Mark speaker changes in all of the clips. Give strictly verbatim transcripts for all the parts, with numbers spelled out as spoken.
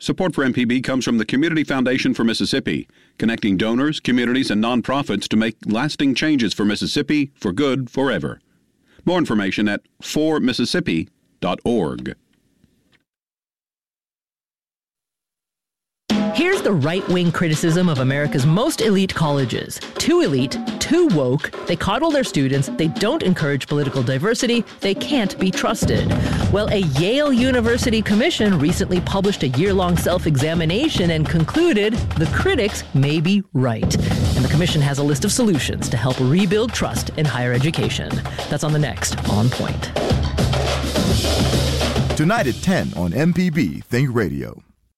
Speaker 1: Support for M P B comes from the Community Foundation for Mississippi, connecting donors, communities, and nonprofits to make lasting changes for Mississippi for good forever. More information at for mississippi dot org.
Speaker 2: Here's the right-wing criticism of America's most elite colleges. Too elite, too woke, they coddle their students, they don't encourage political diversity, they can't be trusted. Well, a Yale University commission recently published a year-long self-examination and concluded the critics may be right. And the commission has a list of solutions to help rebuild trust in higher education. That's on the next On Point.
Speaker 3: Tonight at ten on M P B Think Radio.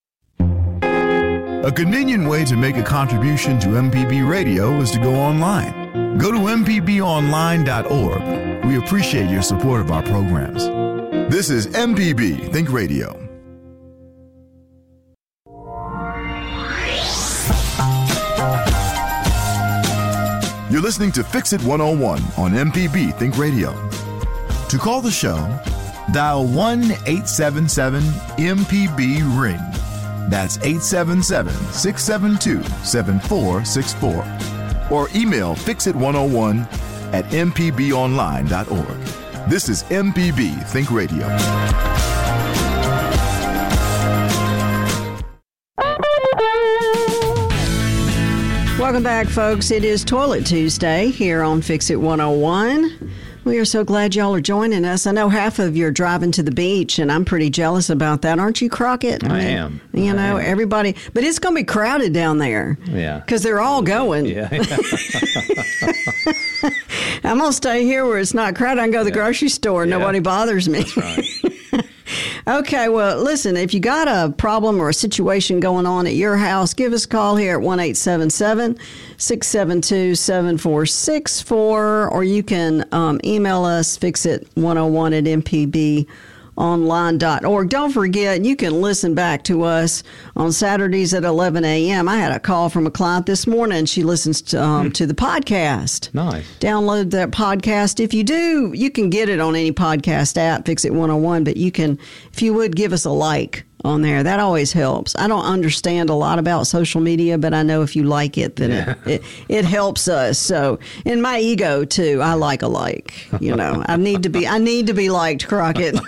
Speaker 3: A convenient way to make a contribution to M P B Radio is to go online. Go to m p b online dot org. We appreciate your support of our programs. This is M P B Think Radio. You're listening to Fix It one oh one on M P B Think Radio. To call the show, dial one eight seven seven M P B ring. That's eight seven seven, six seven two, seven four six four. Or email fix it one oh one at m p b online dot org. This is M P B Think Radio.
Speaker 4: Welcome back, folks. It is Toilet Tuesday here on Fix It one oh one. We are so glad y'all are joining us. I know half of you are driving to the beach, and I'm pretty jealous about that. Aren't you, Crockett?
Speaker 5: I, I mean, am.
Speaker 4: You
Speaker 5: I
Speaker 4: know,
Speaker 5: am.
Speaker 4: everybody. But it's going to be crowded down there.
Speaker 5: Yeah.
Speaker 4: Because they're all going.
Speaker 5: Yeah.
Speaker 4: I'm going to stay here where it's not crowded. I can go to the yeah. grocery store. Yeah. Nobody bothers me.
Speaker 5: That's right.
Speaker 4: Okay, well, listen, if you got a problem or a situation going on at your house, give us a call here at one eight seven seven, six seven two, seven four six four, or you can um, email us, fix it one oh one at m p b online dot org. Don't forget, you can listen back to us on Saturdays at eleven a.m. I had a call from a client this morning. She listens to, um, to the podcast.
Speaker 5: Nice.
Speaker 4: Download that podcast. If you do, you can get it on any podcast app, Fix It one oh one, but you can, if you would, give us a like on there. That always helps. I don't understand a lot about social media, but I know if you like it, then yeah. it, it it helps us. So, in my ego too, I like a like. You know, I need to be I need to be liked, Crockett.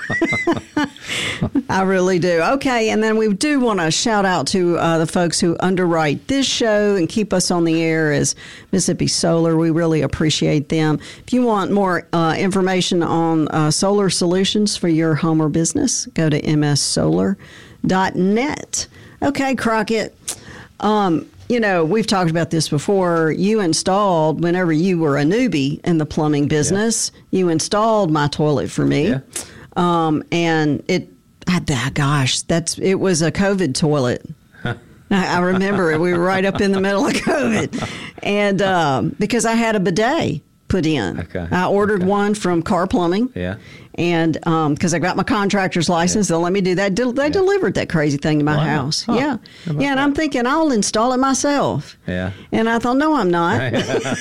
Speaker 4: I really do. Okay, and then we do want to shout out to uh, the folks who underwrite this show and keep us on the air as Mississippi Solar. We really appreciate them. If you want more uh, information on uh, solar solutions for your home or business, go to m s solar dot net. Okay, Crockett. Um, you know, we've talked about this before. You installed, whenever you were a newbie in the plumbing business, yeah. you installed my toilet for me.
Speaker 5: Yeah.
Speaker 4: Um, and it, I, gosh, that's it was a COVID toilet. I, I remember it. We were right up in the middle of COVID. And um, because I had a bidet put in.
Speaker 5: Okay.
Speaker 4: I ordered
Speaker 5: okay.
Speaker 4: one from Car Plumbing.
Speaker 5: Yeah.
Speaker 4: And because um, I got my contractor's license, yeah. they'll let me do that. They yeah. delivered that crazy thing to my
Speaker 5: wow.
Speaker 4: house.
Speaker 5: Huh.
Speaker 4: Yeah. Yeah, and
Speaker 5: that?
Speaker 4: I'm thinking I'll install it myself.
Speaker 5: Yeah.
Speaker 4: And I thought, no, I'm not.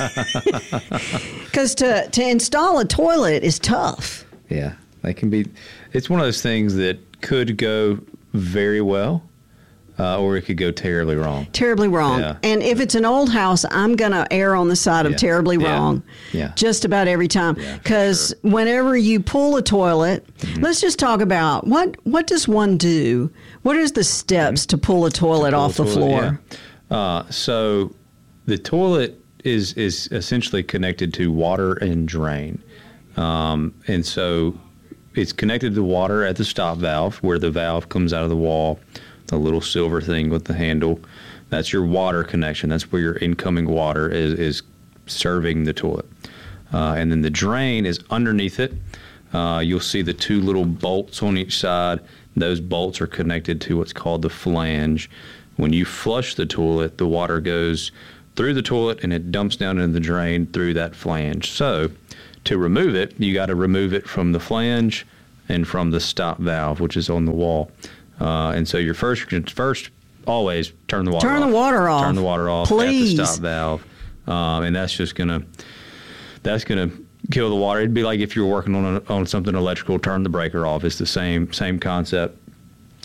Speaker 4: Because to, to install a toilet is tough.
Speaker 5: Yeah. They can be, it's one of those things that could go very well. Uh, or it could go terribly wrong.
Speaker 4: Terribly wrong.
Speaker 5: Yeah.
Speaker 4: And if it's an old house, I'm going to err on the side of
Speaker 5: yeah.
Speaker 4: terribly
Speaker 5: yeah.
Speaker 4: wrong.
Speaker 5: Yeah.
Speaker 4: Just about every time. Because
Speaker 5: yeah, sure.
Speaker 4: whenever you pull a toilet, mm-hmm. let's just talk about what, what does one do? What are the steps mm-hmm. to pull a toilet pull off a the toilet, floor?
Speaker 5: Yeah. Uh, so the toilet is, is essentially connected to water and drain. Um, and so it's connected to water at the stop valve, where the valve comes out of the wall. The little silver thing with the handle, that's your water connection. That's where your incoming water is, is serving the toilet. Uh, and then the drain is underneath it. Uh, you'll see the two little bolts on each side. Those bolts are connected to what's called the flange. When you flush the toilet, the water goes through the toilet and it dumps down into the drain through that flange. So to remove it, you got to remove it from the flange and from the stop valve, which is on the wall. Uh, and so your first, first always turn the water
Speaker 4: turn
Speaker 5: off.
Speaker 4: Turn the water off.
Speaker 5: Turn the water off
Speaker 4: Please.
Speaker 5: at the stop valve. Um, and that's just going to, that's going to kill the water. It'd be like if you were working on a, on something electrical, turn the breaker off. It's the same, same concept.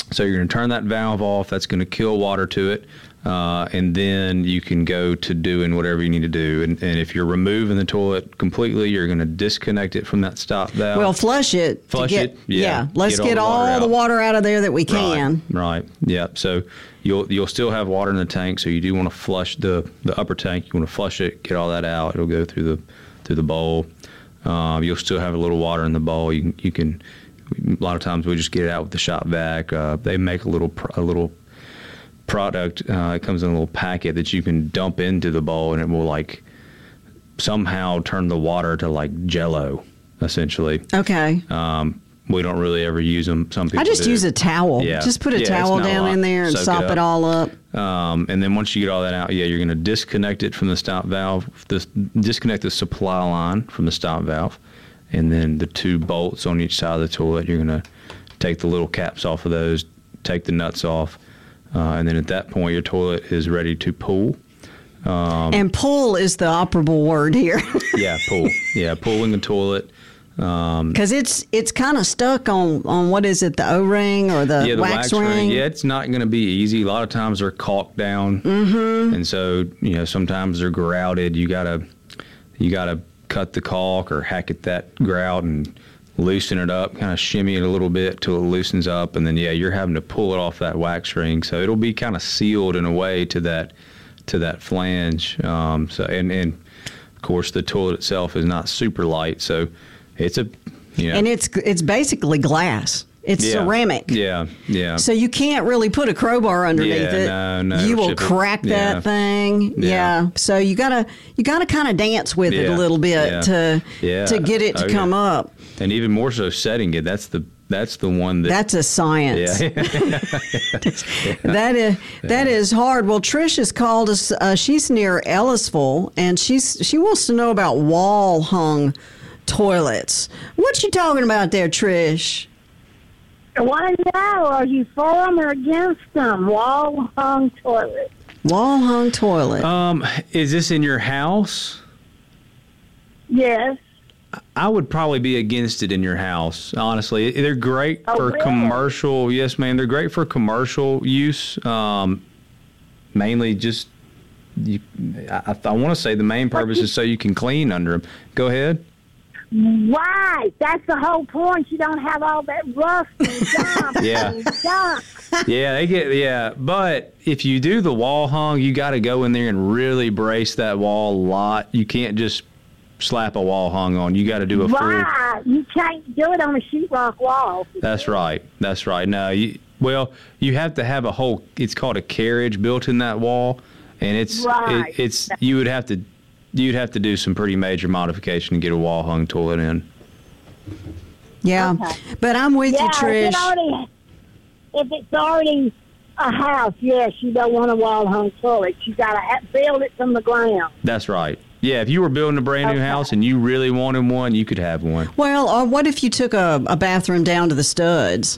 Speaker 5: So you're going to turn that valve off. That's going to kill water to it. Uh, and then you can go to doing whatever you need to do. And, and if you're removing the toilet completely, you're going to disconnect it from that stop valve.
Speaker 4: Well, flush it.
Speaker 5: Flush
Speaker 4: get,
Speaker 5: it. Yeah.
Speaker 4: yeah. Let's
Speaker 5: get
Speaker 4: get
Speaker 5: all,
Speaker 4: all,
Speaker 5: the,
Speaker 4: the water out of there that we can.
Speaker 5: Right. right. Yeah. So you'll you'll still have water in the tank. So you do want to flush the, the upper tank. You want to flush it, get all that out. It'll go through the through the bowl. Um, you'll still have a little water in the bowl. You can, you can. A lot of times we just get it out with the shop vac. Uh, they make a little a little product. Uh, it comes in a little packet that you can dump into the bowl, and it will like somehow turn the water to like Jell-O, essentially.
Speaker 4: Okay.
Speaker 5: Um, we don't really ever use them. Some people
Speaker 4: I just
Speaker 5: do.
Speaker 4: use a towel.
Speaker 5: Yeah.
Speaker 4: Just put a
Speaker 5: Yeah,
Speaker 4: towel
Speaker 5: it's not a
Speaker 4: down
Speaker 5: lot.
Speaker 4: in there and
Speaker 5: Soak
Speaker 4: sop
Speaker 5: it
Speaker 4: it,
Speaker 5: up.
Speaker 4: all up.
Speaker 5: Um, and then once you get all that out, yeah, you're going to disconnect it from the stop valve. This, disconnect the supply line from the stop valve. And then the two bolts on each side of the toilet, you're going to take the little caps off of those, take the nuts off, uh, and then at that point, your toilet is ready to pull. Um,
Speaker 4: and pull is the operable word here.
Speaker 5: yeah, pull. Yeah, pulling the toilet.
Speaker 4: Because it's it's kind of stuck on, on, what is it, the O-ring or the,
Speaker 5: yeah, the
Speaker 4: wax,
Speaker 5: wax ring.
Speaker 4: ring?
Speaker 5: Yeah, it's not going to be easy. A lot of times they're caulked down. Mm-hmm. And so, you know, sometimes they're grouted. You got to you got to cut the caulk or hack at that grout and loosen it up, kind of shimmy it a little bit till it loosens up, and then yeah, you're having to pull it off that wax ring, so it'll be kind of sealed in a way to that to that flange. Um, so and and of course the toilet itself is not super light, so it's a you know,
Speaker 4: and it's it's basically glass. It's
Speaker 5: yeah,
Speaker 4: ceramic.
Speaker 5: Yeah, yeah.
Speaker 4: So you can't really put a crowbar underneath
Speaker 5: Yeah,
Speaker 4: it.
Speaker 5: no, no,
Speaker 4: you
Speaker 5: it'll
Speaker 4: will
Speaker 5: chip it.
Speaker 4: crack
Speaker 5: Yeah.
Speaker 4: that thing. Yeah.
Speaker 5: Yeah.
Speaker 4: So you gotta you gotta kind of dance with it
Speaker 5: Yeah,
Speaker 4: a little bit
Speaker 5: yeah.
Speaker 4: to
Speaker 5: Yeah.
Speaker 4: to get it to
Speaker 5: Oh,
Speaker 4: come
Speaker 5: yeah.
Speaker 4: up.
Speaker 5: And even more so setting it. That's the that's the one that
Speaker 4: That's a science.
Speaker 5: yeah.
Speaker 4: That is that is hard. Well, Trish has called us. Uh, she's near Ellisville, and she's she wants to know about wall hung toilets. What you talking about there, Trish?
Speaker 6: I want to know, are you for them or against them? Wall hung toilet.
Speaker 4: Wall hung toilet.
Speaker 5: Um, is this in your house?
Speaker 6: Yes.
Speaker 5: I would probably be against it in your house, honestly. They're great
Speaker 6: Oh,
Speaker 5: for
Speaker 6: really?
Speaker 5: commercial. Yes, ma'am. They're great for commercial use. Um, mainly just, you, I, I want to say the main purpose is so you can clean under them. Go ahead.
Speaker 6: Right. That's the whole point. You don't have all that rust and gunk
Speaker 5: Yeah.
Speaker 6: and gunk.
Speaker 5: Yeah, they get, yeah. But if you do the wall hung, you got to go in there and really brace that wall a lot. You can't just slap a wall hung on. You got to do a full.
Speaker 6: Right. You can't do it on a sheetrock wall.
Speaker 5: That's right. That's right. No, you, well, you have to have a whole. It's called a carriage built in that wall, and it's
Speaker 6: Right.
Speaker 5: it, it's you would have to you'd have to do some pretty major modification to get a wall hung toilet in.
Speaker 4: yeah,
Speaker 6: okay.
Speaker 4: but I'm with
Speaker 6: Yeah,
Speaker 4: you,
Speaker 6: if,
Speaker 4: Trish.
Speaker 6: it already, if it's already a house, yes, you don't want a wall hung toilet. You got to ha- build it from the ground.
Speaker 5: That's right. Yeah, if you were building a brand new
Speaker 6: Okay.
Speaker 5: house and you really wanted one, you could have one.
Speaker 4: Well, or what if you took a, a bathroom down to the studs?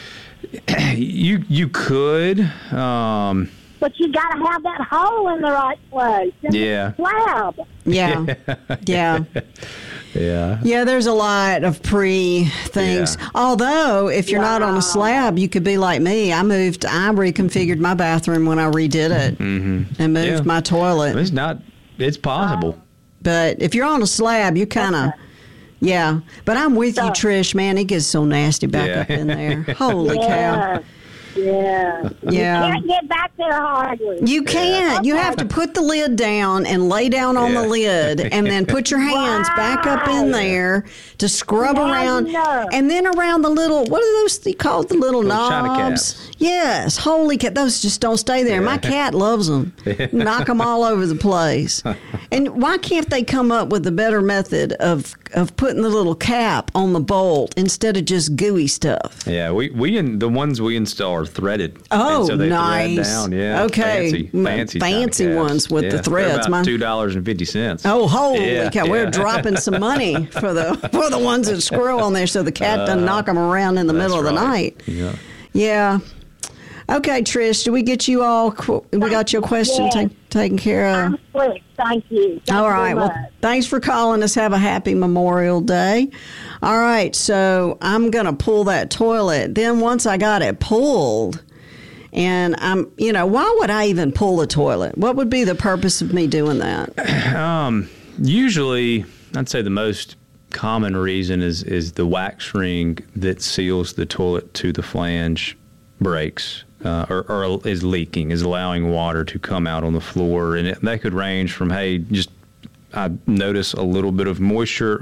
Speaker 5: You you could. Um,
Speaker 6: But you got to have that hole in the right place. In
Speaker 5: Yeah.
Speaker 6: The slab.
Speaker 4: Yeah, yeah,
Speaker 5: yeah.
Speaker 4: yeah. There's a lot of pre things.
Speaker 5: Yeah.
Speaker 4: Although, if you're not on
Speaker 6: Wow.
Speaker 4: a slab, you could be like me. I moved. I reconfigured my bathroom when I redid it and moved
Speaker 5: Mm-hmm. Yeah.
Speaker 4: my toilet.
Speaker 5: It's not. It's possible.
Speaker 4: But if you're on a slab, you kind of. Yeah, but I'm with you,
Speaker 6: So-
Speaker 4: Trish. Man, it gets so nasty back
Speaker 5: Yeah.
Speaker 4: up in there. Holy cow!
Speaker 6: Yeah. Yeah.
Speaker 4: Yeah.
Speaker 6: You can't get back there hardly.
Speaker 4: You can't. You have to put the lid down and lay down on the
Speaker 5: Yeah.
Speaker 4: lid, and then put your hands back up in there to scrub
Speaker 6: Now
Speaker 4: around,
Speaker 6: you know.
Speaker 4: and then around the little. What are those th- called? The little,
Speaker 5: Little china
Speaker 4: knobs.
Speaker 5: caps.
Speaker 4: Yes, holy cat! Those just don't stay there. My cat loves them. Knock them all over the place. And why can't they come up with a better method of of putting the little cap on the bolt instead of just gooey stuff?
Speaker 5: Yeah, we we in, the ones we install are threaded.
Speaker 4: Oh,
Speaker 5: and so they
Speaker 4: nice.
Speaker 5: Thread down. Yeah.
Speaker 4: Okay.
Speaker 5: Fancy,
Speaker 4: M-
Speaker 5: fancy,
Speaker 4: fancy
Speaker 5: china caps.
Speaker 4: ones with the
Speaker 5: Yeah,
Speaker 4: threads.
Speaker 5: They're about
Speaker 4: Mine-
Speaker 5: two dollars and fifty cents.
Speaker 4: Oh, holy
Speaker 5: Yeah,
Speaker 4: cow! We're
Speaker 5: yeah.
Speaker 4: dropping some money for the for the ones that screw on there, so the cat doesn't knock them around in the
Speaker 5: That's
Speaker 4: middle of the
Speaker 5: right.
Speaker 4: night.
Speaker 5: Yeah.
Speaker 4: Yeah. Okay, Trish, do we get you all? qu- We got your question
Speaker 6: Yes.
Speaker 4: ta- taken care of.
Speaker 6: I'm quick. Thank you. Thank
Speaker 4: All
Speaker 6: you
Speaker 4: right.
Speaker 6: very
Speaker 4: Well,
Speaker 6: much.
Speaker 4: thanks for calling us. Have a happy Memorial Day. All right. So I'm going to pull that toilet. Then once I got it pulled, and I'm, you know, why would I even pull the toilet? What would be the purpose of me doing that?
Speaker 5: Um, usually, I'd say the most common reason is is the wax ring that seals the toilet to the flange breaks. Uh, or, or is leaking, is allowing water to come out on the floor. And it, that could range from, hey, just I notice a little bit of moisture